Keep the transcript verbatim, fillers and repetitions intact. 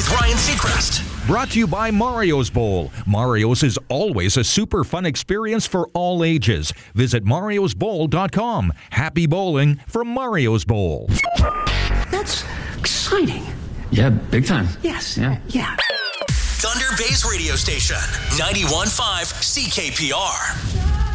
with Ryan Seacrest. Brought to you by Mario's Bowl. Mario's is always a super fun experience for all ages. Visit marios bowl dot com. Happy bowling from Mario's Bowl. That's exciting. Yeah, big time. Yes. Yeah. Yeah. Thunder Bay's radio station, ninety-one point five C K P R.